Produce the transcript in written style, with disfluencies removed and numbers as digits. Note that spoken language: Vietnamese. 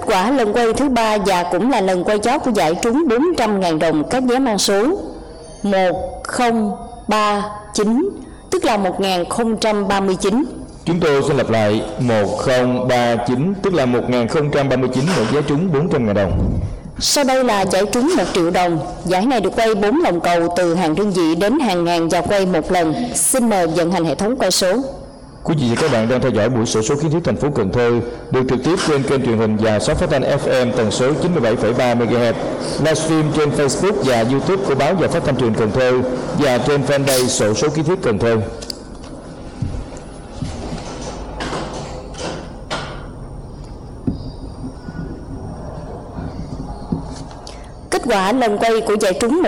quả lần quay thứ 3 và cũng là lần quay chót của giải trúng 400.000 đồng các vé mang số 1039, tức là 1039. Chúng tôi xin lặp lại 1039, tức là 1039, một vé trúng 400.000 đồng. Sau đây là giải trúng 1 triệu đồng. Giải này được quay 4 lần cầu từ hàng đơn vị đến hàng ngàn và quay một lần. Xin mời vận hành hệ thống quay số. Quý vị và các bạn đang theo dõi buổi xổ số kiến thiết thành phố Cần Thơ được trực tiếp trên kênh truyền hình và sóng phát thanh FM tần số 97,3 MHz, livestream trên Facebook và YouTube của báo và phát thanh truyền Cần Thơ và trên fanpage xổ số kiến thiết Cần Thơ. Kết quả lần quay của giải trúng